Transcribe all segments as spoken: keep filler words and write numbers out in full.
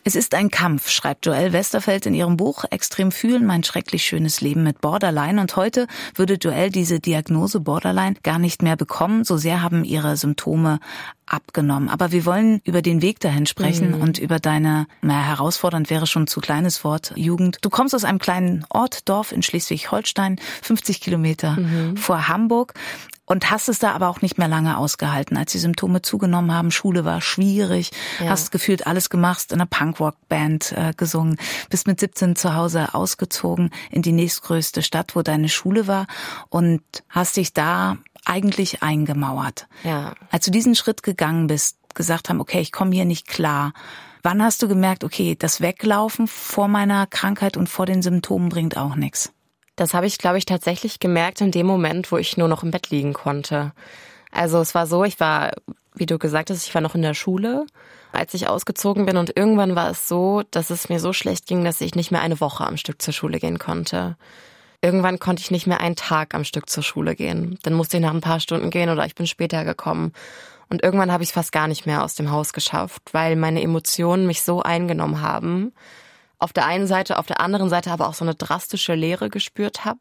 Es ist ein Kampf, schreibt Joelle Westerfeld in ihrem Buch Extrem fühlen, mein schrecklich schönes Leben mit Borderline. Und heute würde Joelle diese Diagnose Borderline gar nicht mehr bekommen. So sehr haben ihre Symptome abgenommen. Aber wir wollen über den Weg dahin sprechen mhm. und über deine, naja, herausfordernd wäre schon zu kleines Wort, Jugend. Du kommst aus einem kleinen Ort, Dorf in Schleswig-Holstein, fünfzig Kilometer mhm. vor Hamburg. Und hast es da aber auch nicht mehr lange ausgehalten, als die Symptome zugenommen haben. Schule war schwierig, ja. hast gefühlt alles gemacht, in einer Punkrock-Band äh, gesungen, bist mit siebzehn zu Hause ausgezogen in die nächstgrößte Stadt, wo deine Schule war und hast dich da eigentlich eingemauert. Ja. Als du diesen Schritt gegangen bist, gesagt haben, okay, ich komme hier nicht klar. Wann hast du gemerkt, okay, das Weglaufen vor meiner Krankheit und vor den Symptomen bringt auch nichts? Das habe ich, glaube ich, tatsächlich gemerkt in dem Moment, wo ich nur noch im Bett liegen konnte. Also es war so, ich war, wie du gesagt hast, ich war noch in der Schule, als ich ausgezogen bin. Und irgendwann war es so, dass es mir so schlecht ging, dass ich nicht mehr eine Woche am Stück zur Schule gehen konnte. Irgendwann konnte ich nicht mehr einen Tag am Stück zur Schule gehen. Dann musste ich nach ein paar Stunden gehen oder ich bin später gekommen. Und irgendwann habe ich es fast gar nicht mehr aus dem Haus geschafft, weil meine Emotionen mich so eingenommen haben. Auf der einen Seite, auf der anderen Seite aber auch so eine drastische Leere gespürt habe.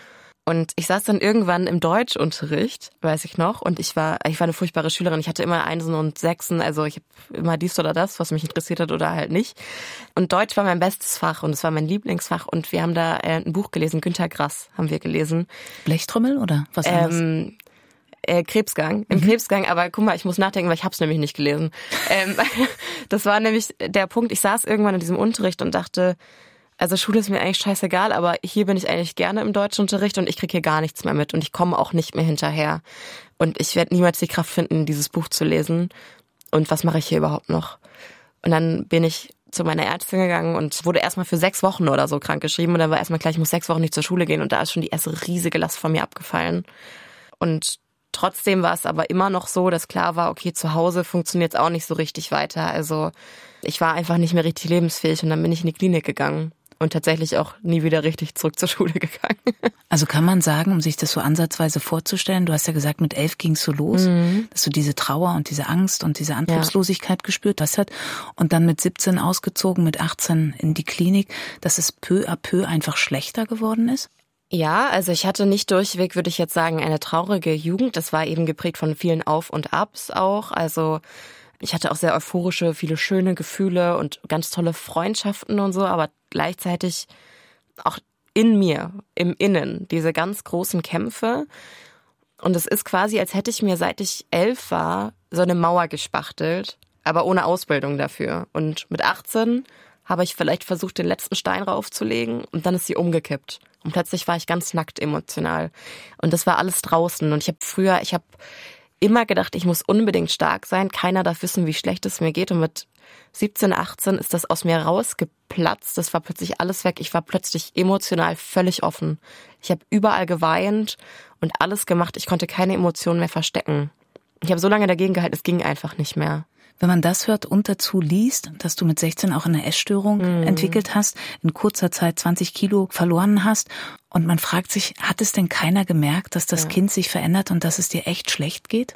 Und ich saß dann irgendwann im Deutschunterricht, weiß ich noch, und ich war ich war eine furchtbare Schülerin. Ich hatte immer Einsen und Sechsen, also ich habe immer dies oder das, was mich interessiert hat oder halt nicht. Und Deutsch war mein bestes Fach und es war mein Lieblingsfach und wir haben da äh, ein Buch gelesen, Günter Grass haben wir gelesen. Blechtrommel oder was war das? Ähm, Äh, Krebsgang, im mhm. Krebsgang, aber guck mal, ich muss nachdenken, weil ich hab's nämlich nicht gelesen. Ähm, das war nämlich der Punkt, ich saß irgendwann in diesem Unterricht und dachte, also Schule ist mir eigentlich scheißegal, aber hier bin ich eigentlich gerne im Deutschunterricht und ich krieg hier gar nichts mehr mit und ich komme auch nicht mehr hinterher. Und ich werde niemals die Kraft finden, dieses Buch zu lesen. Und was mache ich hier überhaupt noch? Und dann bin ich zu meiner Ärztin gegangen und wurde erstmal für sechs Wochen oder so krank geschrieben und dann war erstmal klar, ich muss sechs Wochen nicht zur Schule gehen und da ist schon die erste riesige Last von mir abgefallen. Und trotzdem war es aber immer noch so, dass klar war, okay, zu Hause funktioniert es auch nicht so richtig weiter. Also ich war einfach nicht mehr richtig lebensfähig und dann bin ich in die Klinik gegangen und tatsächlich auch nie wieder richtig zurück zur Schule gegangen. Also kann man sagen, um sich das so ansatzweise vorzustellen, du hast ja gesagt, mit elf ging's so los, mhm. dass du diese Trauer und diese Angst und diese Antriebslosigkeit ja. gespürt hast und dann mit siebzehn ausgezogen, mit achtzehn in die Klinik, dass es peu à peu einfach schlechter geworden ist? Ja, also ich hatte nicht durchweg, würde ich jetzt sagen, eine traurige Jugend. Das war eben geprägt von vielen Auf und Abs auch. Also ich hatte auch sehr euphorische, viele schöne Gefühle und ganz tolle Freundschaften und so, aber gleichzeitig auch in mir, im Innen, diese ganz großen Kämpfe. Und es ist quasi, als hätte ich mir, seit ich elf war, so eine Mauer gespachtelt, aber ohne Ausbildung dafür. Und mit achtzehn habe ich vielleicht versucht, den letzten Stein raufzulegen und dann ist sie umgekippt. Und plötzlich war ich ganz nackt emotional. Und das war alles draußen. Und ich habe früher, ich habe immer gedacht, ich muss unbedingt stark sein. Keiner darf wissen, wie schlecht es mir geht. Und mit siebzehn, achtzehn ist das aus mir rausgeplatzt. Das war plötzlich alles weg. Ich war plötzlich emotional völlig offen. Ich habe überall geweint und alles gemacht. Ich konnte keine Emotionen mehr verstecken. Ich habe so lange dagegen gehalten, es ging einfach nicht mehr. Wenn man das hört und dazu liest, dass du mit sechzehn auch eine Essstörung mhm. entwickelt hast, in kurzer Zeit zwanzig Kilo verloren hast und man fragt sich, hat es denn keiner gemerkt, dass das ja. Kind sich verändert und dass es dir echt schlecht geht?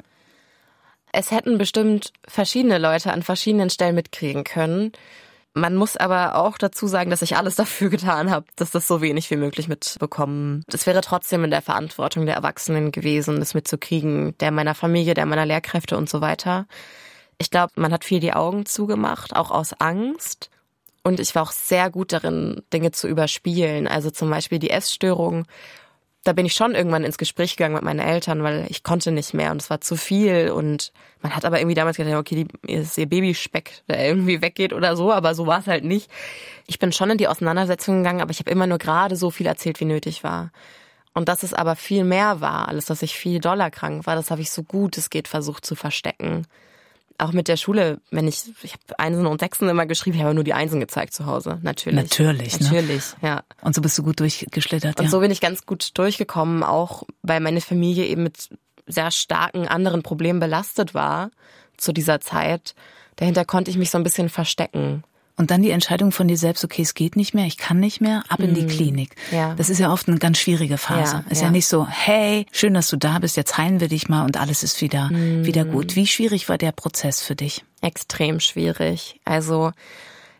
Es hätten bestimmt verschiedene Leute an verschiedenen Stellen mitkriegen können. Man muss aber auch dazu sagen, dass ich alles dafür getan habe, dass das so wenig wie möglich mitbekommen. Es wäre trotzdem in der Verantwortung der Erwachsenen gewesen, das mitzukriegen, der meiner Familie, der meiner Lehrkräfte und so weiter. Ich glaube, man hat viel die Augen zugemacht, auch aus Angst. Und ich war auch sehr gut darin, Dinge zu überspielen. Also zum Beispiel die Essstörung. Da bin ich schon irgendwann ins Gespräch gegangen mit meinen Eltern, weil ich konnte nicht mehr und es war zu viel. Und man hat aber irgendwie damals gedacht, okay, die ist ihr Babyspeck, der irgendwie weggeht oder so. Aber so war es halt nicht. Ich bin schon in die Auseinandersetzung gegangen, aber ich habe immer nur gerade so viel erzählt, wie nötig war. Und dass es aber viel mehr war, alles, dass ich viel doller krank war, das habe ich so gut es geht versucht zu verstecken. Auch mit der Schule, wenn ich, ich habe Einsen und Sechsen immer geschrieben, ich habe nur die Einsen gezeigt zu Hause, natürlich. Natürlich, ne? Natürlich, ja. Und so bist du gut durchgeschlittert, Und ja. so bin ich ganz gut durchgekommen, auch weil meine Familie eben mit sehr starken anderen Problemen belastet war zu dieser Zeit. Dahinter konnte ich mich so ein bisschen verstecken. Und dann die Entscheidung von dir selbst, okay, es geht nicht mehr, ich kann nicht mehr, ab in die Klinik. Ja. Das ist ja oft eine ganz schwierige Phase. Ja, ist ja. ja nicht so, hey, schön, dass du da bist, jetzt heilen wir dich mal und alles ist wieder, mm. wieder gut. Wie schwierig war der Prozess für dich? Extrem schwierig. Also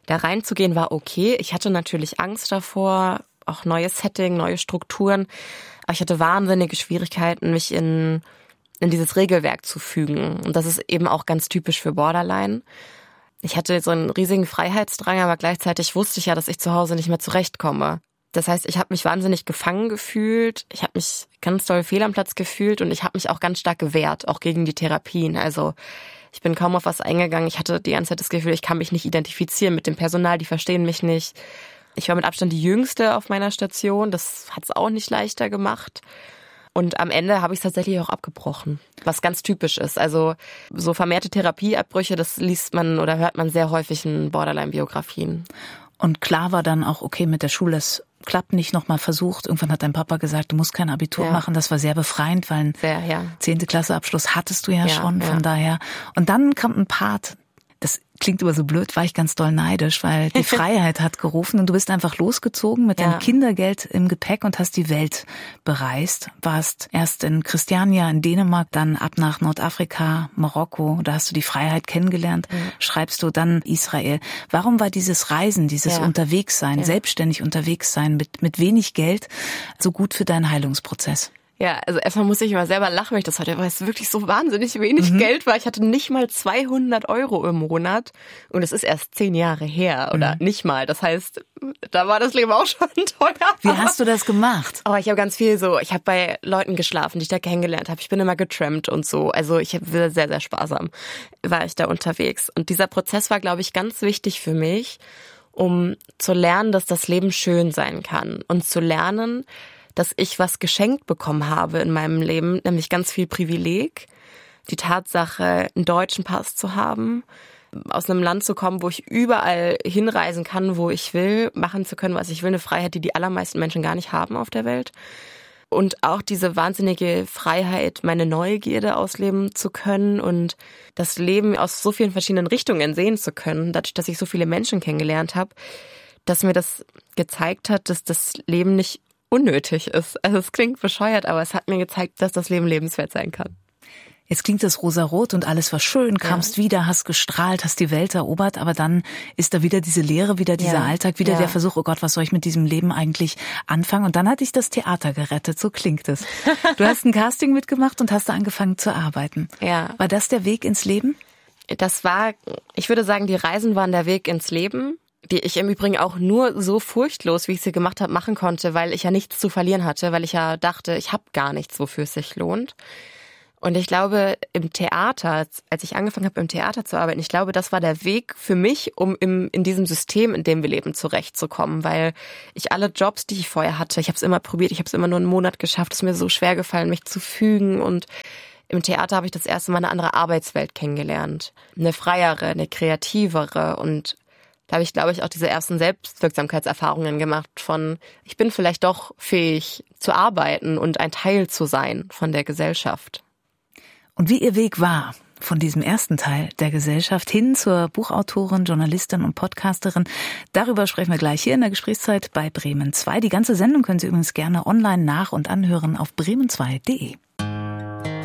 Da reinzugehen war okay. Ich hatte natürlich Angst davor, auch neues Setting, neue Strukturen. Aber ich hatte wahnsinnige Schwierigkeiten, mich in, in dieses Regelwerk zu fügen. Und das ist eben auch ganz typisch für Borderline. Ich hatte so einen riesigen Freiheitsdrang, aber gleichzeitig wusste ich ja, dass ich zu Hause nicht mehr zurechtkomme. Das heißt, ich habe mich wahnsinnig gefangen gefühlt. Ich habe mich ganz doll fehl am Platz gefühlt und ich habe mich auch ganz stark gewehrt, auch gegen die Therapien. Also ich bin kaum auf was eingegangen. Ich hatte die ganze Zeit das Gefühl, ich kann mich nicht identifizieren mit dem Personal, die verstehen mich nicht. Ich war mit Abstand die Jüngste auf meiner Station. Das hat es auch nicht leichter gemacht. Und am Ende habe ich es tatsächlich auch abgebrochen, was ganz typisch ist. Also so vermehrte Therapieabbrüche, das liest man oder hört man sehr häufig in Borderline-Biografien. Und klar war dann auch, okay, mit der Schule, es klappt nicht, nochmal versucht. Irgendwann hat dein Papa gesagt, du musst kein Abitur ja. machen. Das war sehr befreiend, weil einen ja. zehnte Klasse Abschluss hattest du ja, ja schon, von ja. daher. Und dann kommt ein Part, das klingt aber so blöd, war ich ganz doll neidisch, weil die Freiheit hat gerufen und du bist einfach losgezogen mit ja. deinem Kindergeld im Gepäck und hast die Welt bereist. Warst erst in Christiania in Dänemark, dann ab nach Nordafrika, Marokko, da hast du die Freiheit kennengelernt, ja. schreibst du dann Israel. Warum war dieses Reisen, dieses ja. Unterwegssein, ja. selbstständig unterwegs sein mit, mit wenig Geld so gut für deinen Heilungsprozess? Ja, also erstmal muss ich immer selber lachen, weil ich das hatte, weil es wirklich so wahnsinnig wenig mhm. Geld war. Ich hatte nicht mal zweihundert Euro im Monat und es ist erst zehn Jahre her oder mhm. nicht mal. Das heißt, da war das Leben auch schon teuer. Wie hast du das gemacht? Oh, ich habe ganz viel so, ich habe bei Leuten geschlafen, die ich da kennengelernt habe. Ich bin immer getrampt und so. Also ich habe sehr, sehr sparsam war ich da unterwegs. Und dieser Prozess war, glaube ich, ganz wichtig für mich, um zu lernen, dass das Leben schön sein kann und zu lernen, dass ich was geschenkt bekommen habe in meinem Leben, nämlich ganz viel Privileg. Die Tatsache, einen deutschen Pass zu haben, aus einem Land zu kommen, wo ich überall hinreisen kann, wo ich will, machen zu können, was ich will. Eine Freiheit, die die allermeisten Menschen gar nicht haben auf der Welt. Und auch diese wahnsinnige Freiheit, meine Neugierde ausleben zu können und das Leben aus so vielen verschiedenen Richtungen sehen zu können, dadurch, dass ich so viele Menschen kennengelernt habe, dass mir das gezeigt hat, dass das Leben nicht unnötig ist. Also es klingt bescheuert, aber es hat mir gezeigt, dass das Leben lebenswert sein kann. Jetzt klingt das rosarot und alles war schön, kamst ja. wieder, hast gestrahlt, hast die Welt erobert, aber dann ist da wieder diese Leere, wieder dieser ja. Alltag, wieder ja. der Versuch, oh Gott, was soll ich mit diesem Leben eigentlich anfangen? Und dann hat dich das Theater gerettet, so klingt es. Du hast ein Casting mitgemacht und hast da angefangen zu arbeiten. Ja. War das der Weg ins Leben? Das war, ich würde sagen, die Reisen waren der Weg ins Leben, die ich im Übrigen auch nur so furchtlos, wie ich sie gemacht habe, machen konnte, weil ich ja nichts zu verlieren hatte, weil ich ja dachte, ich habe gar nichts, wofür es sich lohnt. Und ich glaube, im Theater, als ich angefangen habe, im Theater zu arbeiten, ich glaube, das war der Weg für mich, um im, in diesem System, in dem wir leben, zurechtzukommen, weil ich alle Jobs, die ich vorher hatte, ich habe es immer probiert, ich habe es immer nur einen Monat geschafft, es ist mir so schwer gefallen, mich zu fügen, und im Theater habe ich das erste Mal eine andere Arbeitswelt kennengelernt, eine freiere, eine kreativere, und da habe ich, glaube ich, auch diese ersten Selbstwirksamkeitserfahrungen gemacht von, ich bin vielleicht doch fähig zu arbeiten und ein Teil zu sein von der Gesellschaft. Und wie ihr Weg war, von diesem ersten Teil der Gesellschaft hin zur Buchautorin, Journalistin und Podcasterin, darüber sprechen wir gleich hier in der Gesprächszeit bei Bremen zwei. Die ganze Sendung können Sie übrigens gerne online nach- und anhören auf bremen zwei punkt de.